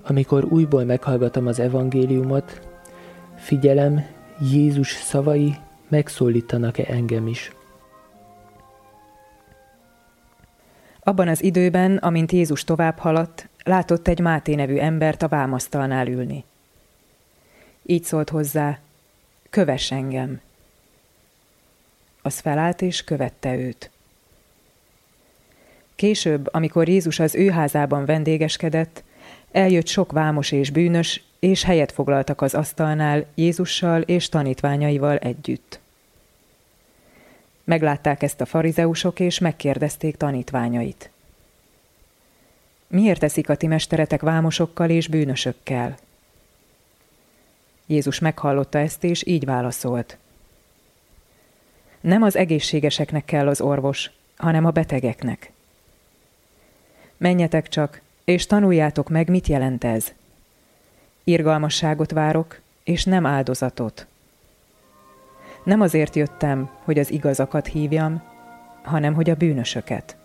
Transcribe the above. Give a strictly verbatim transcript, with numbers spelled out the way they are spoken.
Amikor újból meghallgatom az evangéliumot, figyelem, Jézus szavai megszólítanak-e engem is. Abban az időben, amint Jézus tovább haladt, látott egy Máté nevű embert a vámasztalnál ülni. Így szólt hozzá: kövess engem. Az felállt és követte őt. Később, amikor Jézus az ő házában vendégeskedett, eljött sok vámos és bűnös, és helyet foglaltak az asztalnál Jézussal és tanítványaival együtt. Meglátták ezt a farizeusok, és megkérdezték tanítványait: miért eszik a ti mesteretek vámosokkal és bűnösökkel? Jézus meghallotta ezt, és így válaszolt: nem az egészségeseknek kell az orvos, hanem a betegeknek. Menjetek csak, és tanuljátok meg, mit jelent ez. Irgalmasságot várok, és nem áldozatot. Nem azért jöttem, hogy az igazakat hívjam, hanem hogy a bűnösöket.